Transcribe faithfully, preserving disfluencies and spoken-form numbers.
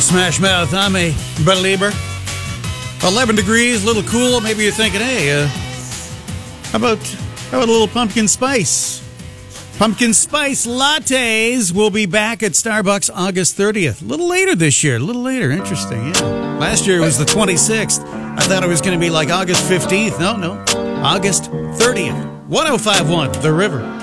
Smash Mouth. I'm a believer. eleven degrees, a little cool. Maybe you're thinking, hey, uh, how about how about a little pumpkin spice? Pumpkin spice lattes will be back at Starbucks August thirtieth. A little later this year. A little later. Interesting, yeah. Last year it was the twenty-sixth. I thought it was going to be like August fifteenth. No, no. August thirtieth. one oh five point one, The River.